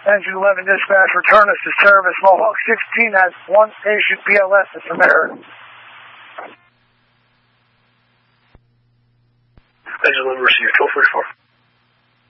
Engine 11 dispatch, return us to service. Mohawk 16 has one patient BLS in some error. Engine 11 received 1244.